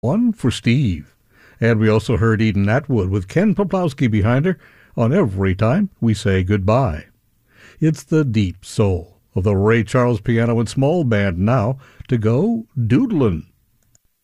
One for Steve. And we also heard Eden Atwood with Ken Poplowski behind her on Every Time We Say Goodbye. It's the deep soul of the Ray Charles Piano and Small Band now to go doodlin'.